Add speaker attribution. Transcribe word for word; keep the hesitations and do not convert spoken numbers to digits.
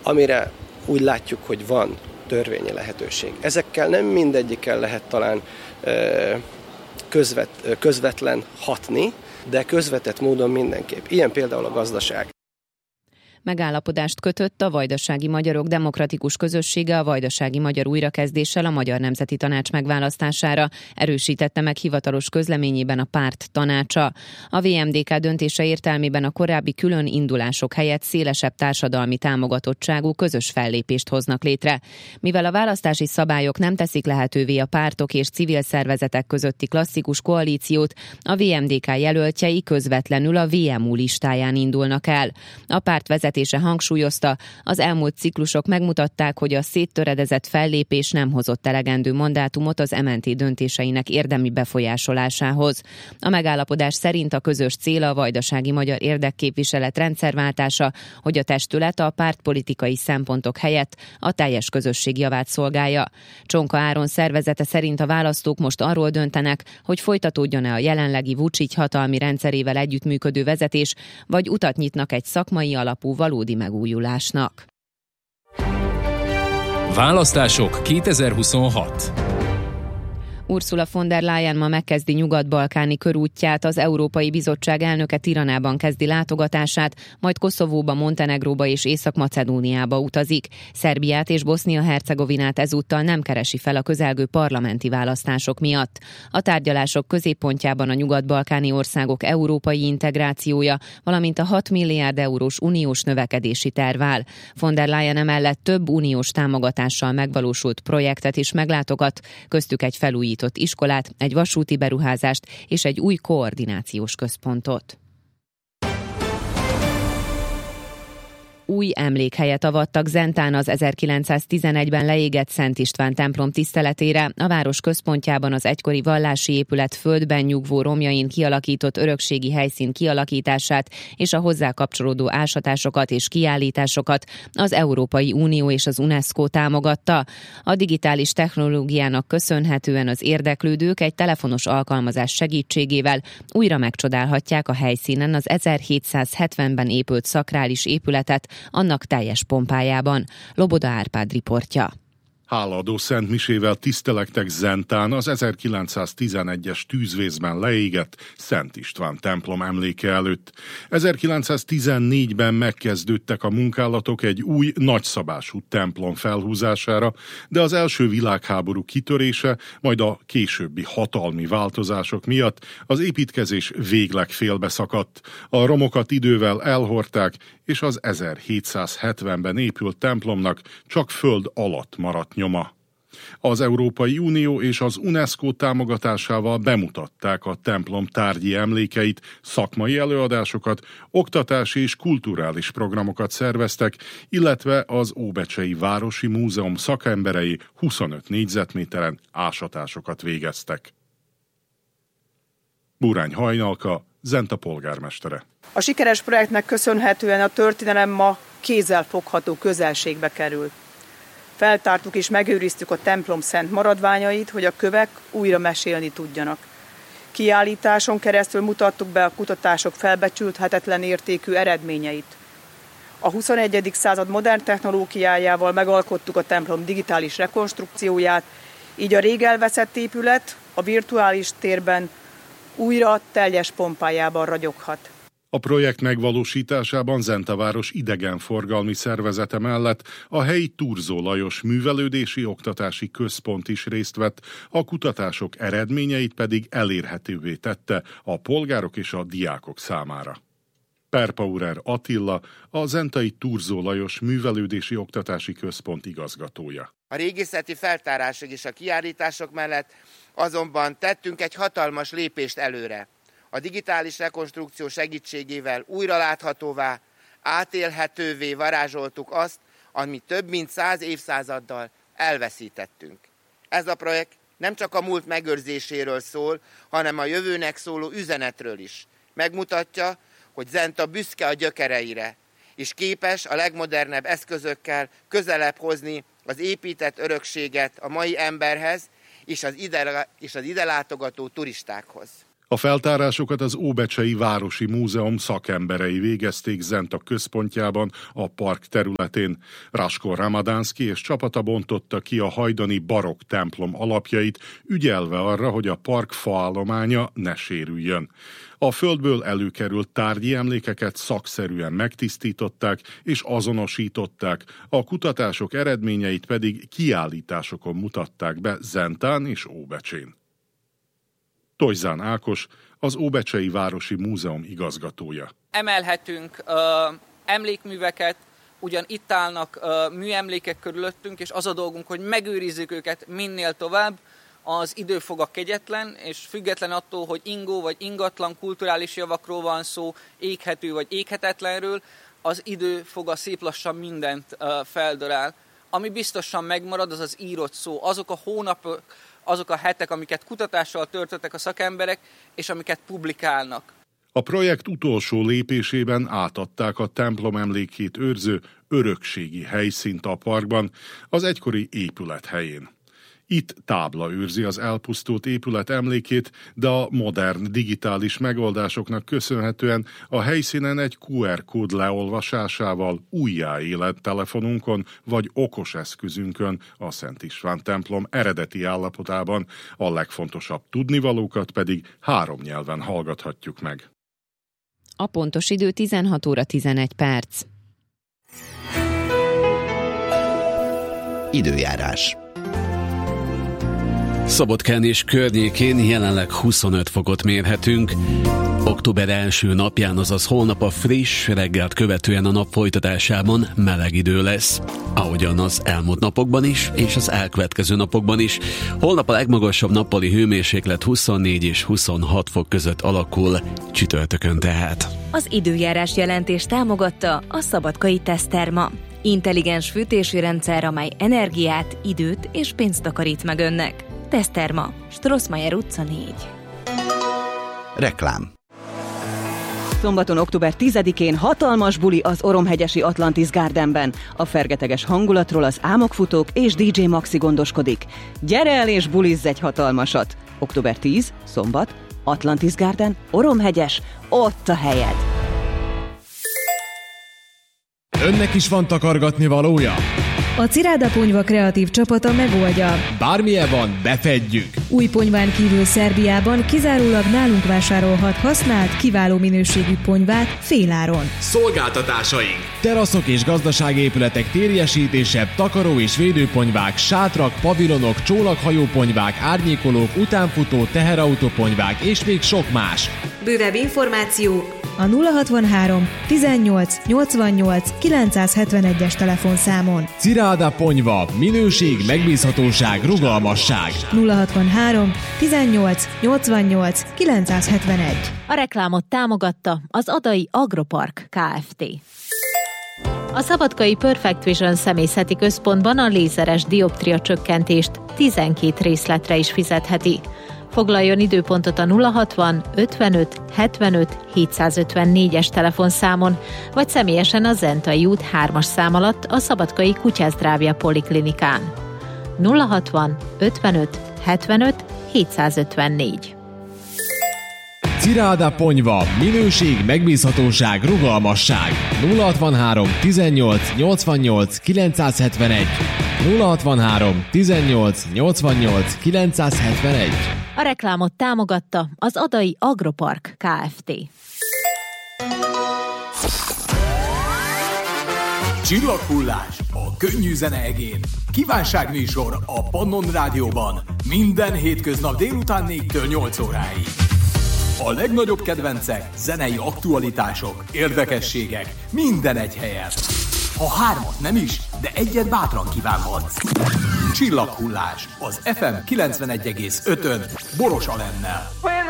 Speaker 1: amire úgy látjuk, hogy van törvényi lehetőség. Ezekkel nem mindegyikkel lehet talán közvet, közvetlen hatni, de közvetett módon mindenképp. Ilyen például a gazdaság.
Speaker 2: Megállapodást kötött a Vajdasági Magyarok Demokratikus Közössége a Vajdasági Magyar újrakezdéssel a Magyar Nemzeti Tanács megválasztására, erősítette meg hivatalos közleményében a párt tanácsa. A vé em dé ká döntése értelmében a korábbi külön indulások helyett szélesebb társadalmi támogatottságú közös fellépést hoznak létre. Mivel a választási szabályok nem teszik lehetővé a pártok és civil szervezetek közötti klasszikus koalíciót, a vé em dé ká jelöltjei közvetlenül a vé em u listáján indulnak el. A párt vezetése hangsúlyozta, az elmúlt ciklusok megmutatták, hogy a széttöredezett fellépés nem hozott elegendő mandátumot az em en té döntéseinek érdemi befolyásolásához. A megállapodás szerint a közös cél a vajdasági magyar érdekképviselet rendszerváltása, hogy a testület a pártpolitikai szempontok helyett a teljes közösség javát szolgálja. Csonka Áron szervezete szerint a választók most arról döntenek, hogy folytatódjon-e a jelenlegi Vučić hatalmi rendszerével együttműködő vezetés, vagy utat nyitnak egy szakmai alapú valódi megújulásnak.
Speaker 3: Választások kétezer-huszonhat.
Speaker 2: Ursula von der Leyen ma megkezdi nyugat-balkáni körútját, az Európai Bizottság elnöke Tiranában kezdi látogatását, majd Koszovóba, Montenegróba és Észak-Macedóniába utazik. Szerbiát és Bosznia-Hercegovinát ezúttal nem keresi fel a közelgő parlamenti választások miatt. A tárgyalások középpontjában a nyugat-balkáni országok európai integrációja, valamint a hat milliárd eurós uniós növekedési terv áll. Von der Leyen emellett több uniós támogatással megvalósult projektet is meglátogat, köztük egy felújított iskolát, egy vasúti beruházást és egy új koordinációs központot. Új emlékhelyet avattak Zentán az ezerkilencszáztizenegyben leégett Szent István templom tiszteletére. A város központjában az egykori vallási épület földben nyugvó romjain kialakított örökségi helyszín kialakítását és a hozzá kapcsolódó ásatásokat és kiállításokat az Európai Unió és az UNESCO támogatta. A digitális technológiának köszönhetően az érdeklődők egy telefonos alkalmazás segítségével újra megcsodálhatják a helyszínen az ezerhétszázhetvenben épült szakrális épületet, annak teljes pompájában. Loboda Árpád riportja.
Speaker 4: Hálaadó szentmisével tisztelektek Zentán az ezerkilencszáztizenegyes tűzvészben leégett Szent István templom emléke előtt. ezerkilencszáztizennégyben megkezdődtek a munkálatok egy új nagyszabású templom felhúzására, de az első világháború kitörése, majd a későbbi hatalmi változások miatt az építkezés végleg félbeszakadt. A romokat idővel elhordták, és az ezerhétszázhetvenben épült templomnak csak föld alatt maradt nyoma. Az Európai Unió és az UNESCO támogatásával bemutatták a templom tárgyi emlékeit, szakmai előadásokat, oktatási és kulturális programokat szerveztek, illetve az Óbecsei Városi Múzeum szakemberei huszonöt négyzetméteren ásatásokat végeztek. Burány Hajnalka, Zenta polgármestere.
Speaker 5: A sikeres projektnek köszönhetően a történelem ma kézzelfogható közelségbe kerül. Feltártuk és megőriztük a templom szent maradványait, hogy a kövek újra mesélni tudjanak. Kiállításon keresztül mutattuk be a kutatások felbecsülhetetlen értékű eredményeit. A huszonegyedik század modern technológiájával megalkottuk a templom digitális rekonstrukcióját, így a rég elveszett épület a virtuális térben újra teljes pompájában ragyoghat.
Speaker 4: A projekt megvalósításában Zentaváros idegenforgalmi szervezete mellett a helyi Thurzó Lajos Művelődési Oktatási Központ is részt vett, a kutatások eredményeit pedig elérhetővé tette a polgárok és a diákok számára. Perpaurer Attila, a zentai Thurzó Lajos Művelődési Oktatási Központ igazgatója.
Speaker 6: A régészeti feltárások és a kiállítások mellett azonban tettünk egy hatalmas lépést előre. A digitális rekonstrukció segítségével újra láthatóvá, átélhetővé varázsoltuk azt, amit több mint száz évszázaddal elveszítettünk. Ez a projekt nem csak a múlt megőrzéséről szól, hanem a jövőnek szóló üzenetről is. Megmutatja, hogy Zenta büszke a gyökereire, és képes a legmodernebb eszközökkel közelebb hozni az épített örökséget a mai emberhez és az ide, és az ide látogató turistákhoz.
Speaker 4: A feltárásokat az Óbecsei Városi Múzeum szakemberei végezték Zenta központjában, a park területén. Rasko Ramadánszky és csapata bontotta ki a hajdani barokk templom alapjait, ügyelve arra, hogy a park faállománya ne sérüljön. A földből előkerült tárgyi emlékeket szakszerűen megtisztították és azonosították, a kutatások eredményeit pedig kiállításokon mutatták be Zentán és Óbecsén. Tojzán Ákos, az Óbecsei Városi Múzeum igazgatója.
Speaker 7: Emelhetünk uh, emlékműveket, ugyan itt állnak uh, műemlékek körülöttünk, és az a dolgunk, hogy megőrizzük őket minél tovább. Az idő fog a kegyetlen, és független attól, hogy ingó vagy ingatlan kulturális javakról van szó, éghető vagy éghetetlenről, az idő fog a szép lassan mindent uh, feldörál. Ami biztosan megmarad, az az írott szó, azok a hónapok, azok a hetek, amiket kutatással töltöttek a szakemberek, és amiket publikálnak.
Speaker 4: A projekt utolsó lépésében átadták a templom emlékét őrző örökségi helyszínt a parkban, az egykori épület helyén. Itt tábla őrzi az elpusztult épület emlékét, de a modern digitális megoldásoknak köszönhetően a helyszínen egy kú er kód leolvasásával újjáélet telefonunkon vagy okos eszközünkön a Szent István templom eredeti állapotában, a legfontosabb tudnivalókat pedig három nyelven hallgathatjuk meg.
Speaker 2: A pontos idő tizenhat óra tizenegy perc.
Speaker 8: Időjárás.
Speaker 9: Szabadkán és környékén jelenleg huszonöt fokot mérhetünk. Október első napján, azaz holnap a friss reggelt követően a nap folytatásában meleg idő lesz. Ahogyan az elmúlt napokban is, és az elkövetkező napokban is. Holnap a legmagasabb nappali hőmérséklet huszonnégy és huszonhat fok között alakul, csütörtökön tehát.
Speaker 10: Az időjárás jelentést támogatta a Szabadkai Teszterma. Intelligens fűtési rendszer, amely energiát, időt és pénzt takarít meg önnek. Teszterma, Strossmayer utca négy.
Speaker 8: Reklám.
Speaker 11: Szombaton, október tizedikén hatalmas buli az Oromhegyesi Atlantis Gardenben. A fergeteges hangulatról az Álmokfutók és dé dzsé Maxi gondoskodik. Gyere el és bulizz egy hatalmasat! október tizedike, szombat, Atlantis Garden, Oromhegyes, ott a helyed!
Speaker 12: Önnek is van takargatni valója?
Speaker 13: A Ciráda Ponyva kreatív csapata megoldja.
Speaker 12: Bármilyen van, befedjük.
Speaker 13: Új ponyván kívül Szerbiában kizárólag nálunk vásárolhat használt, kiváló minőségű ponyvát féláron.
Speaker 12: Szolgáltatásaink: teraszok és gazdasági épületek térjesítése, takaró és védőponyvák, sátrak, pavilonok, csólaghajóponyvák, árnyékolók, utánfutó, teherautóponyvák és még sok más.
Speaker 13: Bővebb információ a nulla hatvanhárom tizennyolc nyolcvannyolc kilencszázhetvenegyes telefonszámon.
Speaker 12: Ciráda Ponyva, minőség, megbízhatóság, rugalmasság.
Speaker 13: nulla hatvanhárom tizennyolc nyolcvannyolc kilencszázhetvenegy.
Speaker 14: A reklámot támogatta az Adai Agropark Kft. A Szabadkai Perfect Vision személyzeti központban a lézeres dioptria csökkentést tizenkét részletre is fizetheti. Foglaljon időpontot a nulla hatvan ötvenöt hetvenöt hétszázötvennégyes telefonszámon, vagy személyesen a Zentai út hármas szám alatt a Szabadkai Kutyázdrávja Poliklinikán. nulla hatvan ötvenöt hetvenöt hétszázötvennégy.
Speaker 12: Ciráda Ponyva, minőség, megbízhatóság, rugalmasság. nulla hatvanhárom tizennyolc nyolcvannyolc kilencszázhetvenegy. nulla hatvanhárom tizennyolc nyolcvannyolc kilencszázhetvenegy.
Speaker 14: A reklámot támogatta az Adai Agropark Kft.
Speaker 15: Csillaghullás a könnyű zene egén. Kívánságműsor a Pannon Rádióban. Minden hétköznap délután négytől nyolc óráig. A legnagyobb kedvencek, zenei aktualitások, érdekességek, minden egy helyen. Ha hármat nem is, de egyet bátran kívánhatsz. Csillaghullás az ef em kilencvenegy egész ötön Boros Alennel.